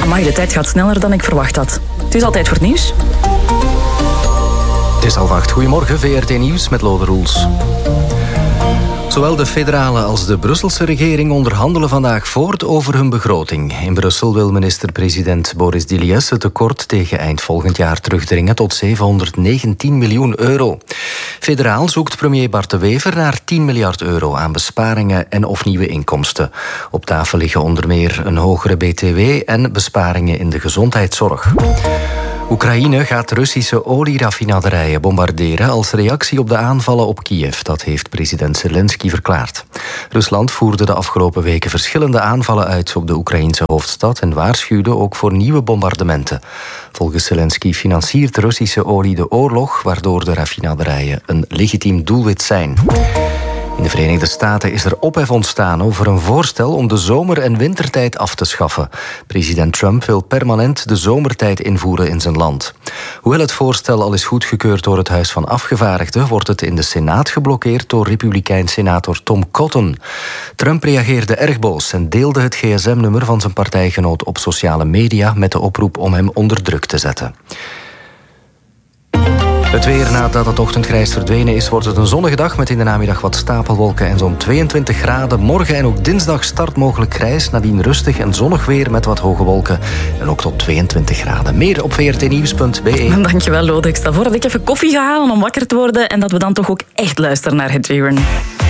Amai, de tijd gaat sneller dan ik verwacht had. Het is altijd voor het nieuws. Het is 7:30. Goedemorgen, VRT Nieuws met Lode Roels. Zowel de federale als de Brusselse regering onderhandelen vandaag voort over hun begroting. In Brussel wil minister-president Boris Dilies het tekort tegen eind volgend jaar terugdringen tot 719 miljoen euro. Federaal zoekt premier Bart de Wever naar 10 miljard euro aan besparingen en of nieuwe inkomsten. Op tafel liggen onder meer een hogere BTW en besparingen in de gezondheidszorg. Oekraïne gaat Russische olieraffinaderijen bombarderen als reactie op de aanvallen op Kiev. Dat heeft president Zelensky verklaard. Rusland voerde de afgelopen weken verschillende aanvallen uit op de Oekraïnse hoofdstad en waarschuwde ook voor nieuwe bombardementen. Volgens Zelensky financiert Russische olie de oorlog, waardoor de raffinaderijen een legitiem doelwit zijn. In de Verenigde Staten is er ophef ontstaan over een voorstel om de zomer- en wintertijd af te schaffen. President Trump wil permanent de zomertijd invoeren in zijn land. Hoewel het voorstel al is goedgekeurd door het Huis van Afgevaardigden, wordt het in de Senaat geblokkeerd door Republikein-senator Tom Cotton. Trump reageerde erg boos en deelde het gsm-nummer van zijn partijgenoot op sociale media met de oproep om hem onder druk te zetten. Het weer, nadat het ochtendgrijs verdwenen is, wordt het een zonnige dag met in de namiddag wat stapelwolken en zo'n 22 graden. Morgen en ook dinsdag start mogelijk grijs, nadien rustig en zonnig weer met wat hoge wolken. En ook tot 22 graden. Meer op vrtnieuws.be. Dankjewel, Lode. Ik stel voor dat ik even koffie ga halen om wakker te worden en dat we dan toch ook echt luisteren naar Ed Sheeran.